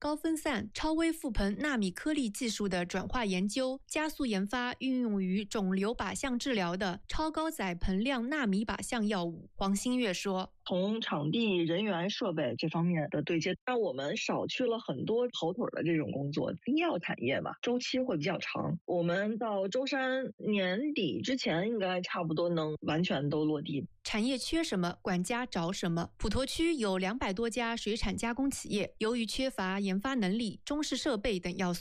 高分散、超微覆盆纳米颗粒技术的转化研究，加速研发运用于肿瘤靶向治疗的超高载盆量纳米靶向药物。黄新月说， 从场地、人员、设备这方面的对接，让我们少去了很多跑腿的这种工作。医药产业嘛，周期会比较长。我们到舟山年底之前，应该差不多能完全都落地。 产业缺什么，管家找什么。普陀区有200多家水产加工企业，由于缺乏研发能力、中式设备等要素，